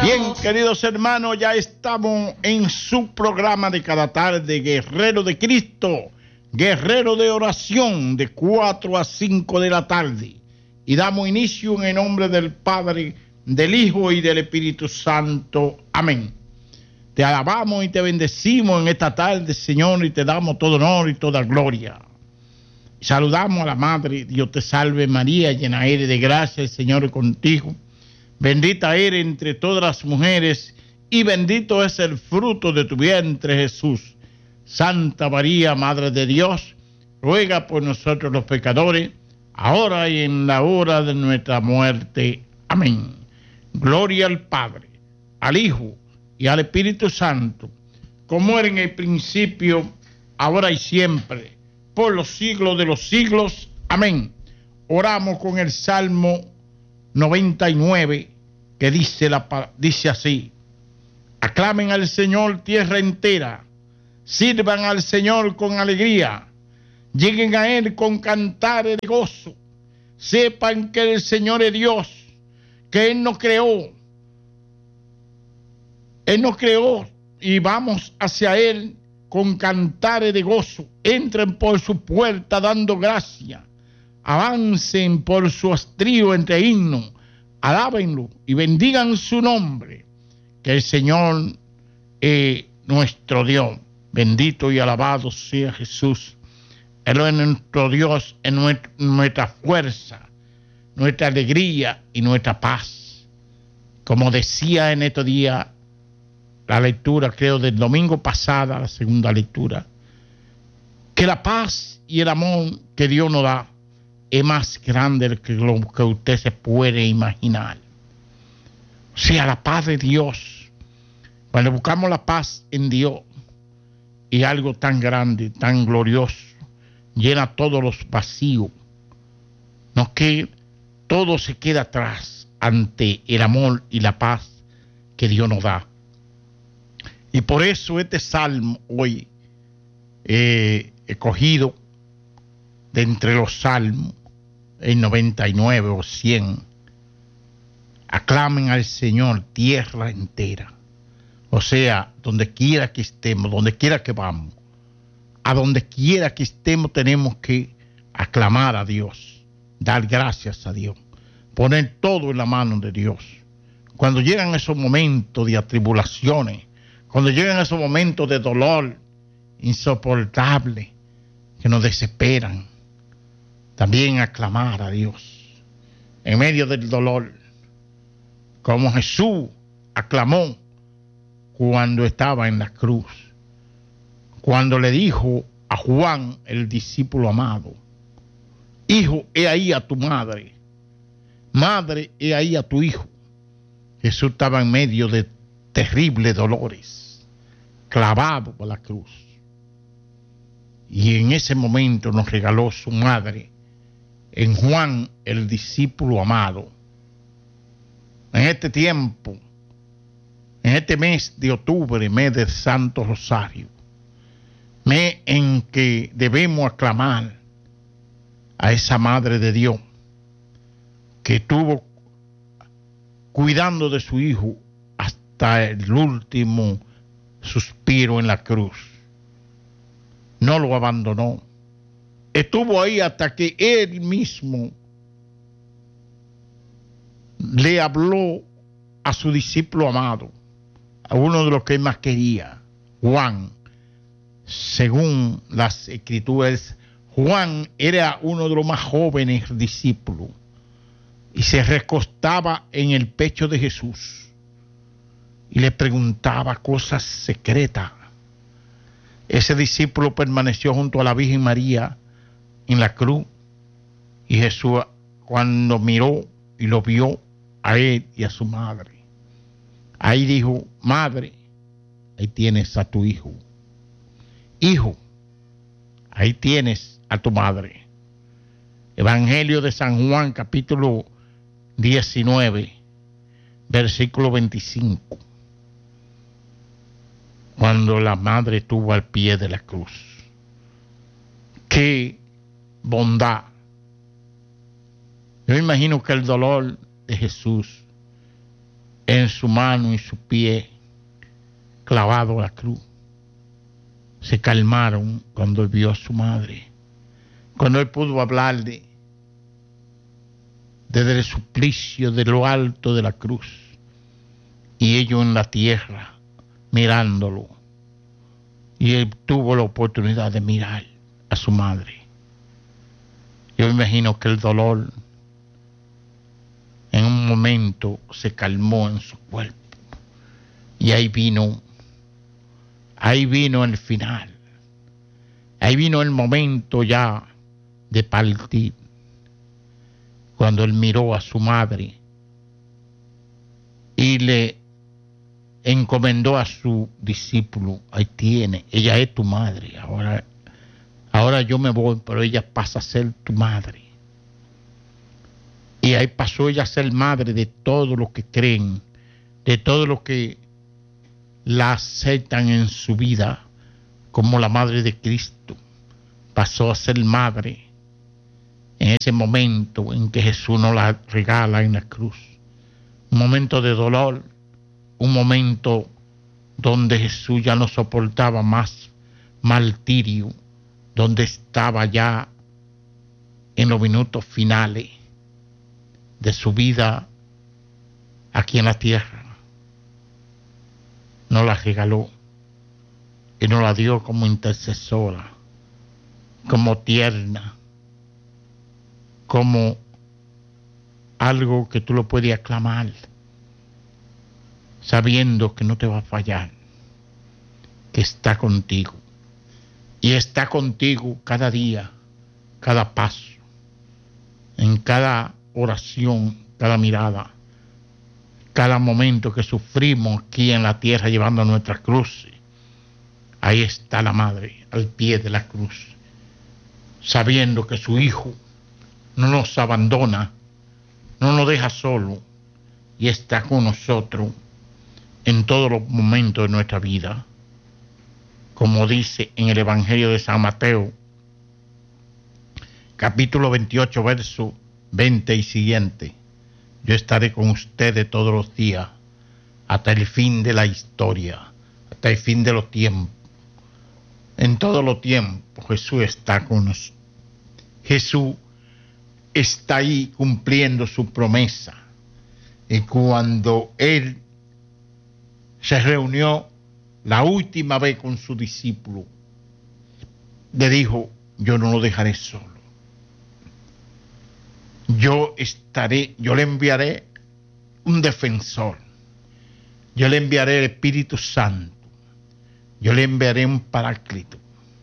Bien, queridos hermanos, ya estamos en su programa de cada tarde, Guerrero de Cristo, Guerrero de Oración, de 4 a 5 de la tarde. Y damos inicio en el nombre del Padre, del Hijo y del Espíritu Santo. Amén. Te alabamos y te bendecimos en esta tarde, Señor, y te damos todo honor y toda gloria. Saludamos a la Madre, Dios te salve María, llena eres de gracia, el Señor es contigo. Bendita eres entre todas las mujeres y bendito es el fruto de tu vientre, Jesús. Santa María, Madre de Dios, ruega por nosotros los pecadores, ahora y en la hora de nuestra muerte. Amén. Gloria al Padre, al Hijo y al Espíritu Santo, como era en el principio, ahora y siempre, por los siglos de los siglos. Amén. Oramos con el Salmo 99, que dice así: aclamen al Señor tierra entera, sirvan al Señor con alegría, lleguen a Él con cantares de gozo, sepan que el Señor es Dios, que Él nos creó y vamos hacia Él con cantares de gozo. Entren por su puerta dando gracia, avancen por su astrío entre himnos, alábenlo y bendigan su nombre, que el Señor es nuestro Dios. Bendito y alabado sea Jesús. Él es nuestro Dios, es nuestra fuerza, nuestra alegría y nuestra paz. Como decía en estos días la lectura, creo, del domingo pasada, la segunda lectura, que la paz y el amor que Dios nos da es más grande que lo que usted se puede imaginar. O sea, la paz de Dios. Cuando buscamos la paz en Dios, y algo tan grande, tan glorioso, llena todos los vacíos. No, que todo se queda atrás ante el amor y la paz que Dios nos da. Y por eso este salmo hoy escogido de entre los salmos, el 99 o 100, aclamen al Señor tierra entera. O sea, donde quiera que estemos, donde quiera que vamos, a donde quiera que estemos, tenemos que aclamar a Dios, dar gracias a Dios, poner todo en la mano de Dios. Cuando llegan esos momentos de atribulaciones, cuando llegan esos momentos de dolor insoportable que nos desesperan, también aclamar a Dios en medio del dolor, como Jesús aclamó cuando estaba en la cruz, cuando le dijo a Juan, el discípulo amado: hijo, he ahí a tu madre, madre, he ahí a tu hijo. Jesús estaba en medio de terribles dolores, clavado por la cruz, y en ese momento nos regaló su madre en Juan, el discípulo amado. En este tiempo, en este mes de octubre, mes del Santo Rosario, mes en que debemos aclamar a esa Madre de Dios que estuvo cuidando de su Hijo hasta el último suspiro en la cruz. No lo abandonó. Estuvo ahí hasta que Él mismo le habló a su discípulo amado, a uno de los que más quería, Juan. Según las escrituras, Juan era uno de los más jóvenes discípulos y se recostaba en el pecho de Jesús y le preguntaba cosas secretas. Ese discípulo permaneció junto a la Virgen María en la cruz, y Jesús, cuando miró y lo vio a él y a su madre, ahí dijo: madre, ahí tienes a tu hijo. Hijo, ahí tienes a tu madre. Evangelio de San Juan, capítulo 19, versículo 25. Cuando la madre estuvo al pie de la cruz. ¡Qué bondad! Yo imagino que el dolor de Jesús en su mano y su pie clavado a la cruz, se calmaron cuando él vio a su madre, cuando él pudo hablarle desde el suplicio de lo alto de la cruz y ellos en la tierra mirándolo, y él tuvo la oportunidad de mirar a su madre. Yo me imagino que el dolor en un momento se calmó en su cuerpo, y ahí vino el final, ahí vino el momento ya de partir, cuando él miró a su madre y le encomendó a su discípulo: ahí tiene, ella es tu madre, ahora yo me voy, pero ella pasa a ser tu madre. Y ahí pasó ella a ser madre de todos los que creen, de todos los que la aceptan en su vida como la madre de Cristo. Pasó a ser madre en ese momento en que Jesús nos la regala en la cruz. Un momento de dolor, un momento donde Jesús ya no soportaba más martirio, donde estaba ya en los minutos finales de su vida aquí en la tierra. Nos la regaló y nos la dio como intercesora, como tierna, como algo que tú lo puedes aclamar, sabiendo que no te va a fallar, que está contigo. Y está contigo cada día, cada paso, en cada oración, cada mirada, cada momento que sufrimos aquí en la tierra llevando nuestras cruces. Ahí está la madre al pie de la cruz, sabiendo que su hijo no nos abandona, no nos deja solo, y está con nosotros en todos los momentos de nuestra vida. Como dice en el Evangelio de San Mateo, capítulo 28, verso 20 y siguiente: yo estaré con ustedes todos los días hasta el fin de la historia, hasta el fin de los tiempos. En todos los tiempos Jesús está con nosotros. Jesús está ahí cumpliendo su promesa. Y cuando Él se reunió la última vez con su discípulo, le dijo: yo no lo dejaré solo. Yo le enviaré un defensor. Yo le enviaré el Espíritu Santo. Yo le enviaré un Paráclito.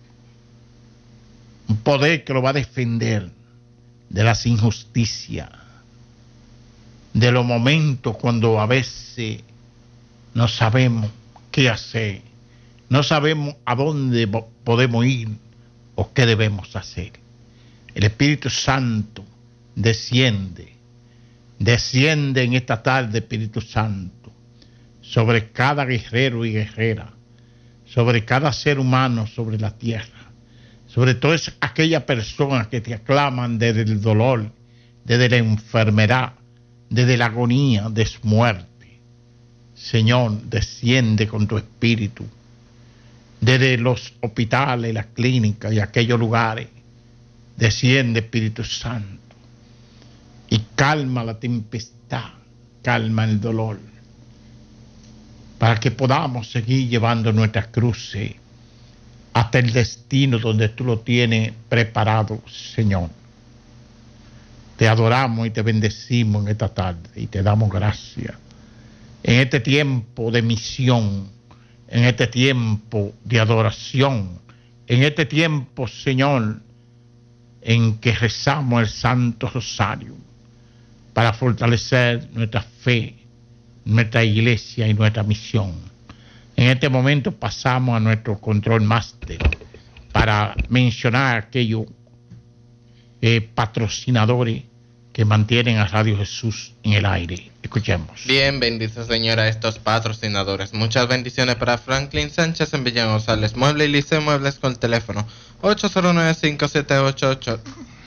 Un poder que lo va a defender de las injusticias, de los momentos cuando a veces no sabemos qué hacer, no sabemos a dónde podemos ir o qué debemos hacer. El Espíritu Santo desciende en esta tarde, Espíritu Santo, sobre cada guerrero y guerrera, sobre cada ser humano sobre la tierra, sobre todas aquellas personas que te aclaman desde el dolor, desde la enfermedad, desde la agonía de su muerte. Señor, desciende con tu espíritu desde los hospitales, las clínicas y aquellos lugares. Desciende, Espíritu Santo, y calma la tempestad, calma el dolor, para que podamos seguir llevando nuestras cruces hasta el destino donde tú lo tienes preparado, Señor. Te adoramos y te bendecimos en esta tarde y te damos gracias. En este tiempo de misión, en este tiempo de adoración, en este tiempo, Señor, en que rezamos el Santo Rosario para fortalecer nuestra fe, nuestra iglesia y nuestra misión. En este momento pasamos a nuestro control máster para mencionar a aquellos patrocinadores que mantienen a Radio Jesús en el aire. Escuchemos. Bien, bendice Señor a estos patrocinadores. Muchas bendiciones para Franklin Sánchez en Villa González Mueble y Liceo Muebles con el teléfono 809-5788.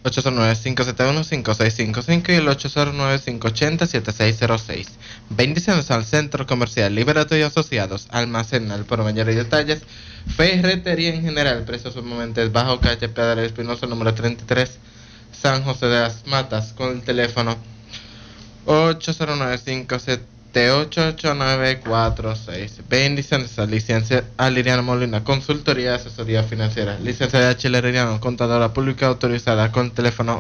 809-571-5655 y el 809-580-7606. Bendiciones al Centro Comercial Liberato y Asociados, almacén al por mayor y detalles, ferretería en general, precios sumamente bajos, calle Pedro Espinosa, número 33, San José de las Matas, con el teléfono 809-578-8946. Bendiciones a licencia a Liliana Molina, consultoría y asesoría financiera. Licenciada Chile Liliana, contadora pública autorizada, con teléfono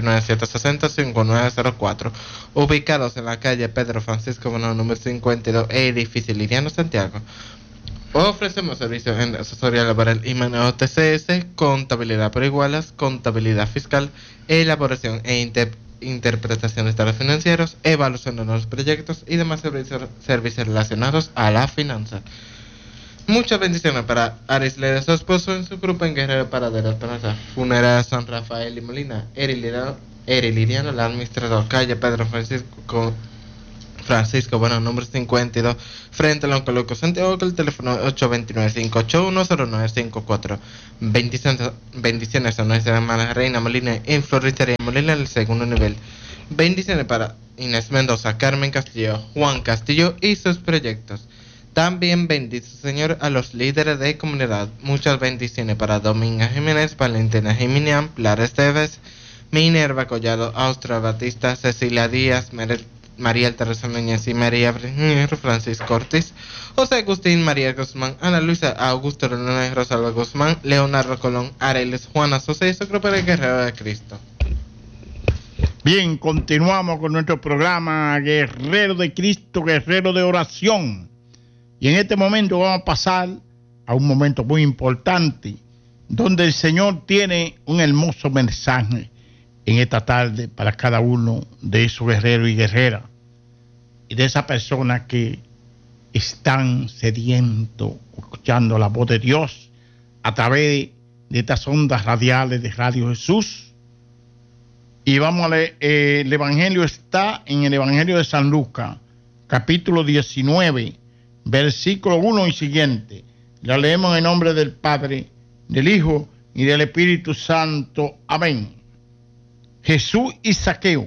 829-760-5904. Ubicados en la calle Pedro Francisco Bueno, número 52, edificio Liliano, Santiago. Ofrecemos servicios en asesoría laboral y manejo TCS, contabilidad por igualas, contabilidad fiscal, elaboración e interpretación de estados financieros, evaluación de nuevos proyectos y demás servicios relacionados a la finanza. Muchas bendiciones para Arisle de su esposo en su grupo en Guerrero Paradero Esperanza. Funeraria San Rafael y Molina, Liriano, el administrador, calle Pedro Francisco, bueno, número 52, frente al Oncoloco Santiago, el teléfono 829-581-0954. Bendiciones a nuestra hermana Reina Molina en Floristería Molina, el segundo nivel. Bendiciones para Inés Mendoza, Carmen Castillo, Juan Castillo y sus proyectos. También bendice, Señor, a los líderes de comunidad. Muchas bendiciones para Dominga Jiménez, Valentina Jiménez, Clara Esteves, Minerva Collado, Austria Batista, Cecilia Díaz, María Teresa Núñez y María Francisco Ortiz, José Agustín, María Guzmán, Ana Luisa, Augusto René, Rosalba Guzmán, Leonardo Colón, Areles, Juana Sosa y su grupo de Guerrero de Cristo. Bien, continuamos con nuestro programa Guerrero de Cristo, Guerrero de Oración. Y en este momento vamos a pasar a un momento muy importante, donde el Señor tiene un hermoso mensaje en esta tarde para cada uno de esos guerreros y guerreras y de esas personas que están sedientos, escuchando la voz de Dios a través de estas ondas radiales de Radio Jesús. Y vamos a leer, el Evangelio está en el Evangelio de San Lucas, capítulo 19, versículo 1 y siguiente. La leemos en el nombre del Padre, del Hijo y del Espíritu Santo. Amén. Jesús y Zaqueo.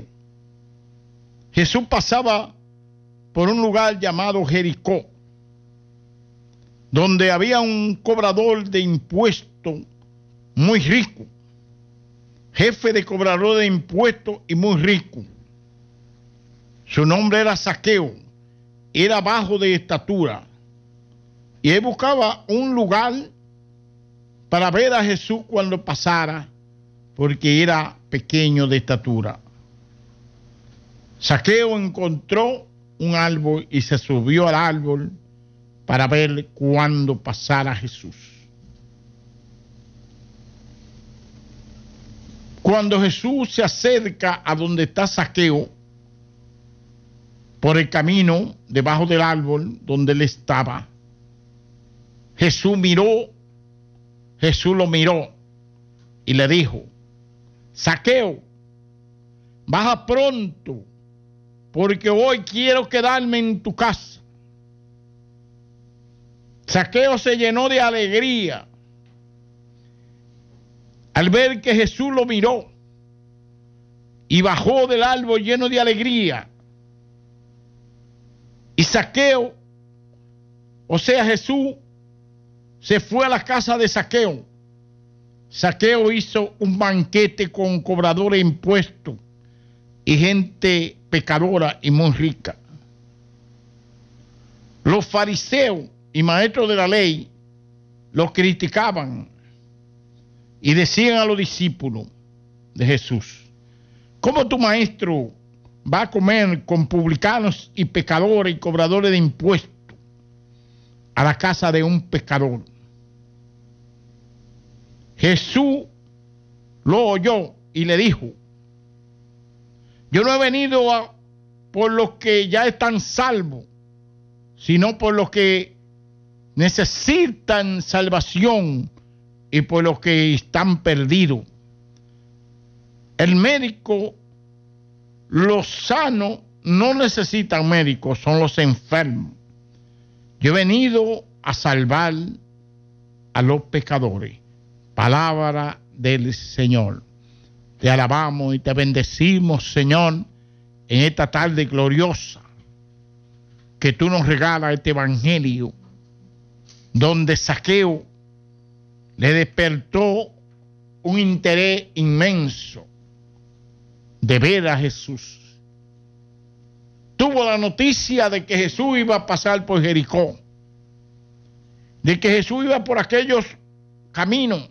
Jesús pasaba por un lugar llamado Jericó, donde había un cobrador de impuestos muy rico, jefe de cobrador de impuestos y muy rico. Su nombre era Zaqueo, era bajo de estatura, y él buscaba un lugar para ver a Jesús cuando pasara, porque era pequeño de estatura. Zaqueo encontró un árbol y se subió al árbol para ver cuándo pasara Jesús. Cuando Jesús se acerca a donde está Zaqueo, por el camino debajo del árbol donde él estaba, Jesús lo miró y le dijo: Zaqueo, baja pronto, porque hoy quiero quedarme en tu casa. Zaqueo se llenó de alegría al ver que Jesús lo miró y bajó del árbol lleno de alegría. Y Zaqueo, o sea Jesús, se fue a la casa de Zaqueo. Zaqueo hizo un banquete con cobradores de impuestos y gente pecadora y muy rica. Los fariseos y maestros de la ley los criticaban y decían a los discípulos de Jesús: ¿cómo tu maestro va a comer con publicanos y pecadores y cobradores de impuestos a la casa de un pecador? Jesús lo oyó y le dijo: yo no he venido por los que ya están salvos, sino por los que necesitan salvación y por los que están perdidos. El médico, los sanos no necesitan médicos, son los enfermos. Yo he venido a salvar a los pecadores. Palabra del Señor. Te alabamos y te bendecimos, Señor, en esta tarde gloriosa que tú nos regalas este evangelio, donde Zaqueo le despertó un interés inmenso de ver a Jesús. Tuvo la noticia de que Jesús iba a pasar por Jericó, de que Jesús iba por aquellos caminos,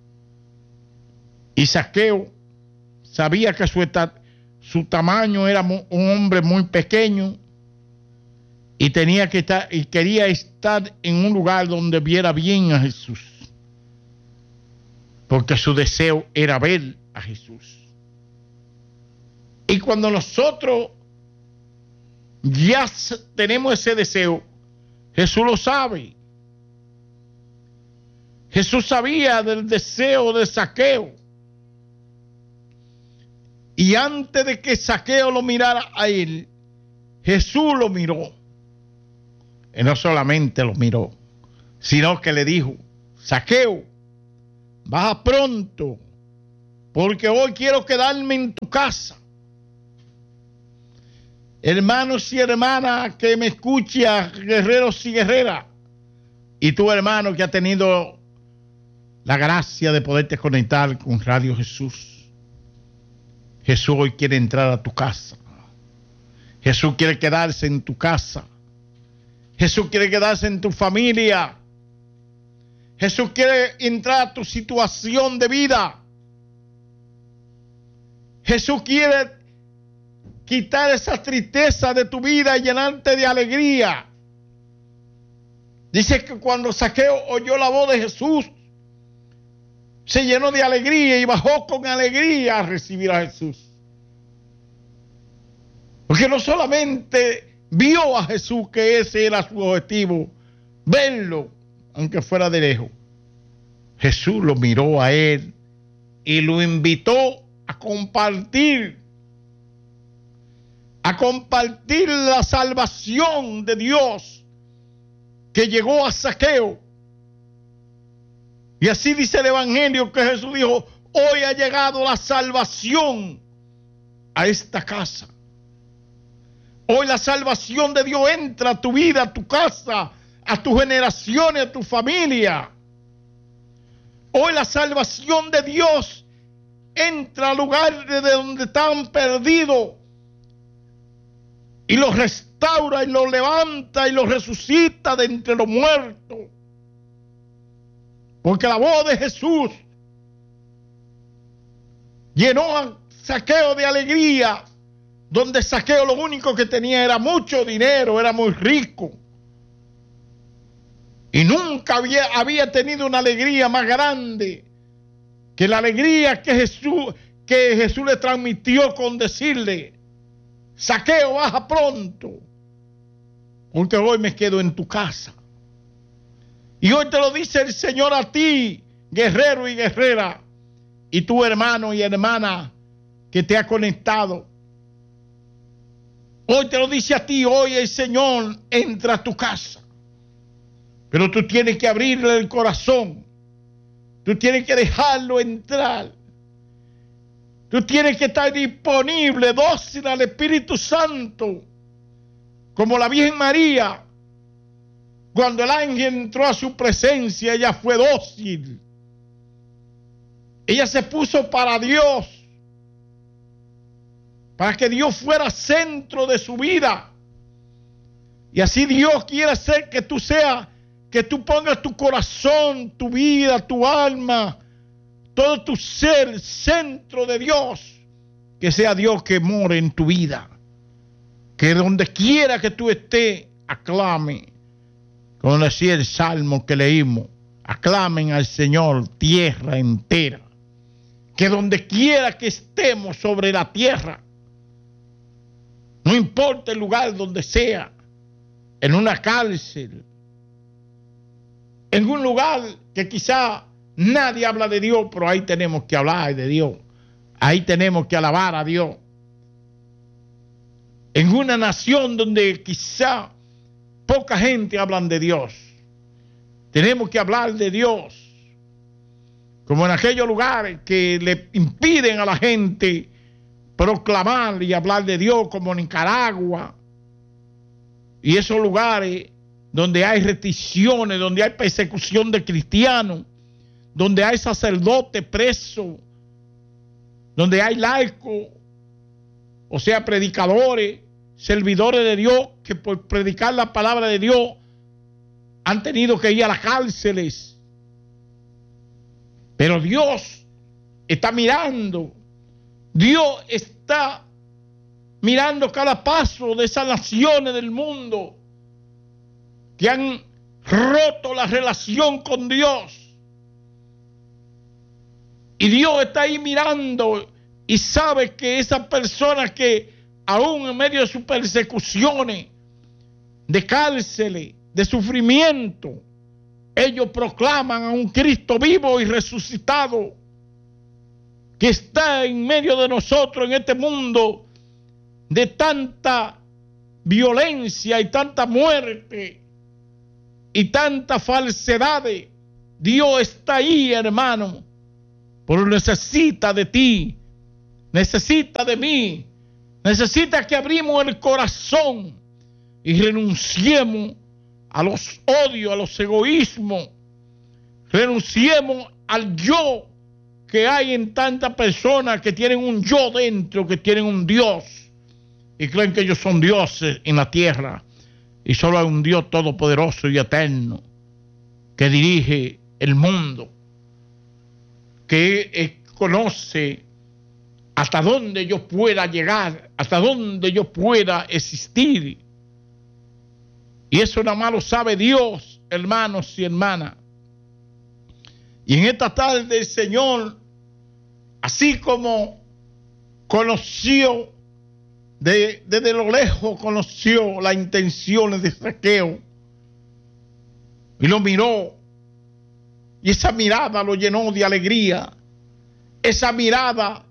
y Zaqueo sabía que su tamaño era un hombre muy pequeño y tenía que estar y quería estar en un lugar donde viera bien a Jesús, porque su deseo era ver a Jesús. Y cuando nosotros ya tenemos ese deseo, Jesús lo sabe. Jesús sabía del deseo de Zaqueo. Y antes de que Zaqueo lo mirara a él, Jesús lo miró. Y no solamente lo miró, sino que le dijo: Zaqueo, baja pronto, porque hoy quiero quedarme en tu casa. Hermanos y hermanas que me escuchan, guerreros y guerreras, y tu hermano que ha tenido la gracia de poderte conectar con Radio Jesús. Jesús hoy quiere entrar a tu casa. Jesús quiere quedarse en tu casa. Jesús quiere quedarse en tu familia. Jesús quiere entrar a tu situación de vida. Jesús quiere quitar esa tristeza de tu vida y llenarte de alegría. Dice que cuando Zaqueo oyó la voz de Jesús, se llenó de alegría y bajó con alegría a recibir a Jesús. Porque no solamente vio a Jesús, que ese era su objetivo, verlo, aunque fuera de lejos. Jesús lo miró a él y lo invitó a compartir la salvación de Dios que llegó a Zaqueo. Y así dice el evangelio, que Jesús dijo: hoy ha llegado la salvación a esta casa. Hoy la salvación de Dios entra a tu vida, a tu casa, a tus generaciones, a tu familia. Hoy la salvación de Dios entra al lugar de donde están perdidos y los restaura y los levanta y los resucita de entre los muertos. Porque la voz de Jesús llenó a Zaqueo de alegría, donde Zaqueo lo único que tenía era mucho dinero, era muy rico. Y nunca había tenido una alegría más grande que la alegría que Jesús le transmitió con decirle: Zaqueo, baja pronto, porque hoy me quedo en tu casa. Y hoy te lo dice el Señor a ti, guerrero y guerrera, y tu hermano y hermana que te ha conectado. Hoy te lo dice a ti, hoy el Señor entra a tu casa. Pero tú tienes que abrirle el corazón. Tú tienes que dejarlo entrar. Tú tienes que estar disponible, dócil al Espíritu Santo, como la Virgen María. Cuando el ángel entró a su presencia, ella fue dócil. Ella se puso para Dios, para que Dios fuera centro de su vida. Y así Dios quiere hacer que tú pongas tu corazón, tu vida, tu alma, todo tu ser, centro de Dios. Que sea Dios que more en tu vida. Que donde quiera que tú estés, aclame. Como decía el salmo que leímos: aclamen al Señor tierra entera. Que donde quiera que estemos sobre la tierra, no importa el lugar donde sea, en una cárcel, en un lugar que quizá nadie habla de Dios, pero ahí tenemos que hablar de Dios. Ahí tenemos que alabar a Dios. En una nación donde quizá poca gente habla de Dios, tenemos que hablar de Dios. como en aquellos lugares que le impiden a la gente proclamar y hablar de Dios, como Nicaragua, y esos lugares donde hay restricciones, donde hay persecución de cristianos, donde hay sacerdotes presos, donde hay laicos, o sea, predicadores, servidores de Dios, que por predicar la palabra de Dios han tenido que ir a las cárceles. Pero Dios está mirando. Dios está mirando cada paso de esas naciones del mundo que han roto la relación con Dios. Y Dios está ahí mirando y sabe que esas personas que aún en medio de sus persecuciones, de cárceles, de sufrimiento, ellos proclaman a un Cristo vivo y resucitado que está en medio de nosotros en este mundo de tanta violencia y tanta muerte y tanta falsedades. Dios está ahí, hermano, pero necesita de ti, necesita de mí, necesita que abrimos el corazón y renunciemos a los odios, a los egoísmos, renunciemos al yo que hay en tantas personas que tienen un yo dentro, que tienen un Dios y creen que ellos son dioses en la tierra, y solo hay un Dios todopoderoso y eterno que dirige el mundo, que conoce hasta dónde yo pueda llegar, hasta dónde yo pueda existir. Y eso nada más lo sabe Dios, hermanos y hermanas. Y en esta tarde el Señor, así como conoció, desde lo lejos conoció las intenciones de Zaqueo y lo miró, y esa mirada lo llenó de alegría. Esa mirada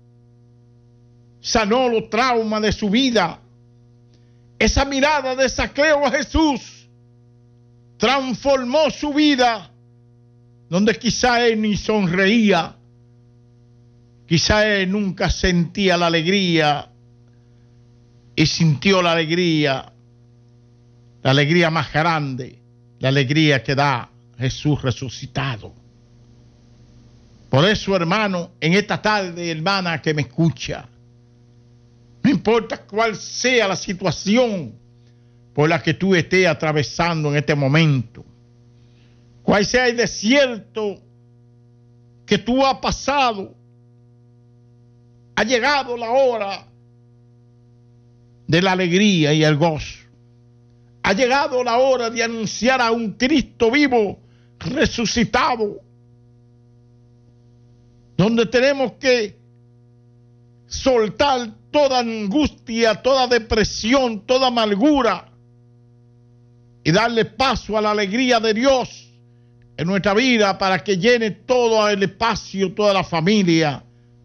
sanó los traumas de su vida. Esa mirada de Zaqueo a Jesús transformó su vida, donde quizá él ni sonreía, quizá él nunca sentía la alegría, y sintió la alegría más grande, la alegría que da Jesús resucitado. Por eso, hermano, en esta tarde, hermana que me escucha, no importa cuál sea la situación por la que tú estés atravesando en este momento, cuál sea el desierto que tú has pasado, ha llegado la hora de la alegría y el gozo. Ha llegado la hora de anunciar a un Cristo vivo, resucitado, donde tenemos que soltar toda angustia, toda depresión, toda amargura y darle paso a la alegría de Dios en nuestra vida para que llene todo el espacio, toda la familia,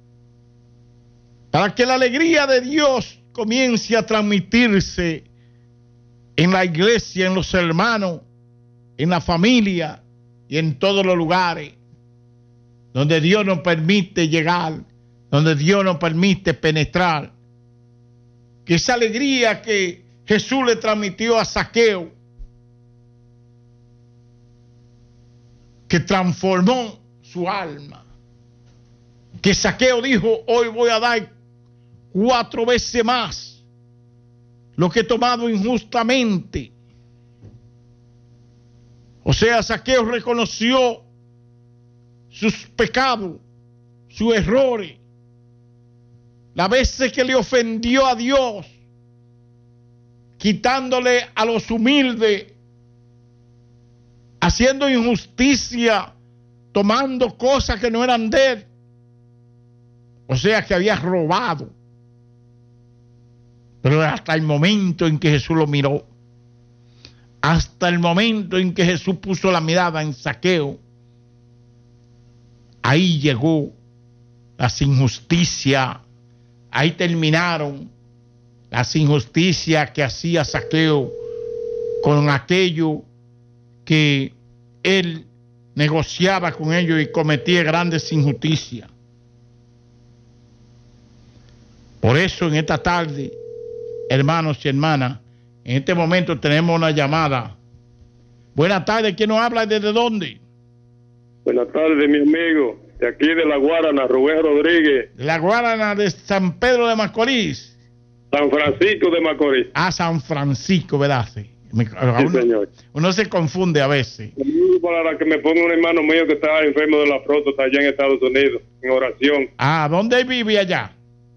para que la alegría de Dios comience a transmitirse en la iglesia, en los hermanos, en la familia y en todos los lugares donde Dios nos permite llegar, donde Dios nos permite penetrar. Que esa alegría que Jesús le transmitió a Zaqueo, que transformó su alma, que Zaqueo dijo: hoy voy a dar 4 veces más lo que he tomado injustamente. O sea, Zaqueo reconoció sus pecados, sus errores, las veces que le ofendió a Dios, quitándole a los humildes, haciendo injusticia, tomando cosas que no eran de él. O sea, que había robado. Pero hasta el momento en que Jesús lo miró, hasta el momento en que Jesús puso la mirada en Zaqueo, ahí llegó las injusticias, ahí terminaron las injusticias que hacía Zaqueo con aquello que él negociaba con ellos y cometía grandes injusticias. Por eso en esta tarde, hermanos y hermanas, en este momento tenemos una llamada. Buenas tardes, ¿quién nos habla y desde dónde? Buenas tardes, mi amigo, de aquí de La Guarana, Rubén Rodríguez. La Guarana de San Pedro de Macorís. San Francisco de Macorís. Ah, San Francisco, ¿verdad? Sí, señor. Uno se confunde a veces. Para que me ponga un hermano mío que está enfermo de la próstata allá en Estados Unidos, en oración. Ah, ¿dónde vive allá?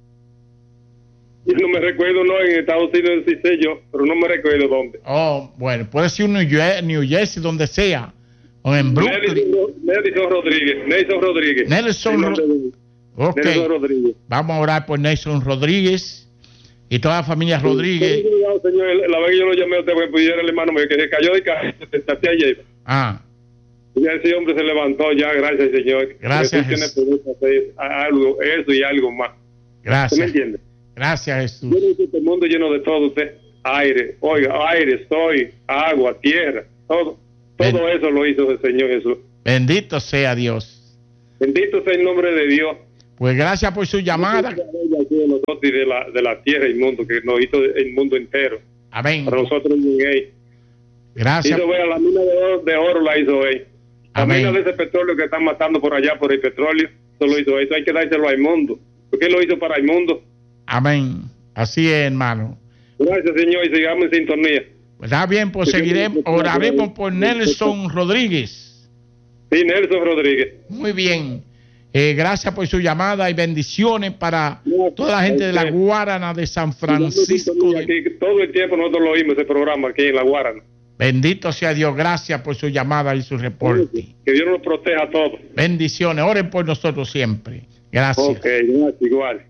Yo no me recuerdo, no, en Estados Unidos sí sé yo, pero no me recuerdo dónde. Oh, bueno, puede ser en New Jersey, donde sea. O en Brooklyn. Nelson Rodríguez. Ok. Nelson Rodríguez. Vamos a orar por Nelson Rodríguez y toda la familia Rodríguez. Señor, la vez que yo lo llamé a usted, pues era el hermano mío que se cayó de cabeza, se estació ayer. Ah. Ya ese hombre se levantó ya, gracias Señor. Gracias. Tiene hacer algo, eso y algo más. Gracias. ¿Usted me entiende? Gracias, Jesús. Yo no sé, este mundo lleno de todo, usted. Aire, oiga, aire, soy, agua, tierra, todo eso lo hizo el Señor Jesús. Bendito sea Dios. Bendito sea el nombre de Dios. Pues gracias por su llamada. De nosotros y de la tierra y el mundo, que nos hizo el mundo entero. Amén. Para nosotros en gracias. Hizo la mina de oro la hizo él. La Amén. mina de ese petróleo que están matando por allá por el petróleo, eso lo hizo. Eso hay que dárselo al mundo. Porque él lo hizo para el mundo. Amén. Así es, hermano. Gracias, Señor, y sigamos en sintonía. Está bien, pues seguiremos, oraremos por Nelson Rodríguez. Sí, Nelson Rodríguez. Muy bien. Gracias por su llamada y bendiciones para toda la gente de la Guarana de San Francisco. Todo el tiempo nosotros lo oímos ese programa aquí en la Guarana. Bendito sea Dios. Gracias por su llamada y su reporte. Que Dios nos proteja a todos. Bendiciones. Oren por nosotros siempre. Gracias. Ok, gracias, igual.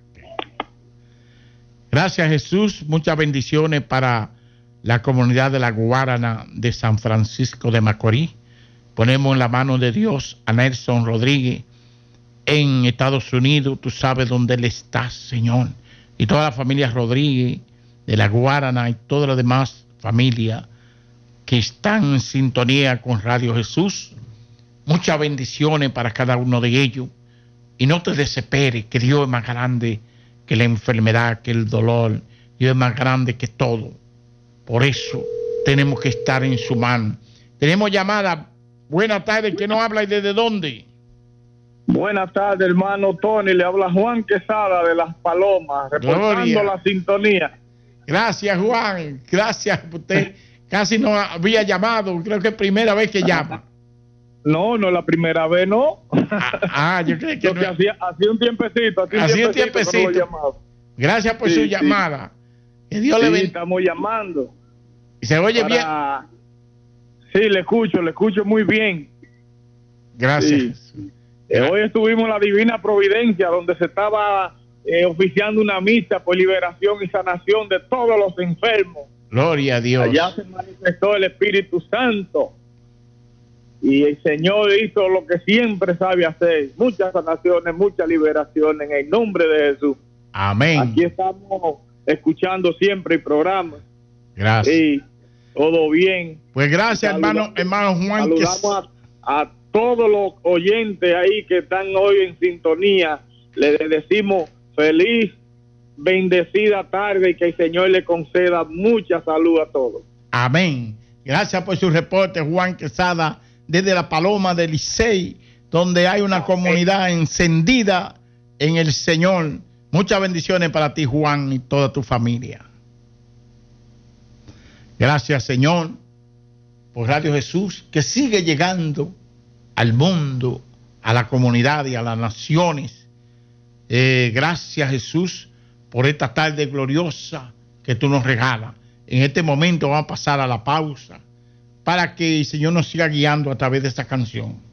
Gracias, Jesús. Muchas bendiciones para la comunidad de la Guarana de San Francisco de Macorís. Ponemos en la mano de Dios a Nelson Rodríguez en Estados Unidos. Tú sabes dónde él está, Señor. Y toda la familia Rodríguez de la Guarana y toda la demás familia que están en sintonía con Radio Jesús. Muchas bendiciones para cada uno de ellos. Y no te desesperes, que Dios es más grande que la enfermedad, que el dolor. Dios es más grande que todo. Por eso tenemos que estar en su mano. Tenemos llamada. Buenas tardes, ¿quién nos habla y desde dónde? Buenas tardes, hermano Tony. Le habla Juan Quesada de Las Palomas, reportando Gloria. la sintonía. Gracias, Juan. Gracias. Usted casi no había llamado. Creo que es primera vez que llama. No es la primera vez, ¿no? Yo creo que Porque no. hacía un tiempecito. Hacía un que no tiempecito. lo llamaba. Gracias por Sí, su sí. llamada. Que Dios le Sí, bendiga. estamos llamando. Se oye bien. Sí, le escucho muy bien. Gracias. Sí. Hoy estuvimos en la Divina Providencia, donde se estaba oficiando una misa por liberación y sanación de todos los enfermos. Gloria a Dios. Allá se manifestó el Espíritu Santo y el Señor hizo lo que siempre sabe hacer, muchas sanaciones, mucha liberación en el nombre de Jesús. Amén. Aquí estamos escuchando siempre el programa. Gracias. Sí, todo bien. Pues gracias, hermano Juan. Saludamos a todos los oyentes ahí que están hoy en sintonía. Le decimos feliz, bendecida tarde y que el Señor le conceda mucha salud a todos. Amén. Gracias por su reporte, Juan Quesada, desde la Paloma del Licey, donde hay una comunidad encendida en el Señor. Muchas bendiciones para ti, Juan, y toda tu familia. Gracias, Señor, por Radio Jesús, que sigue llegando al mundo, a la comunidad y a las naciones. Gracias, Jesús, por esta tarde gloriosa que tú nos regalas. En este momento vamos a pasar a la pausa para que el Señor nos siga guiando a través de esta canción.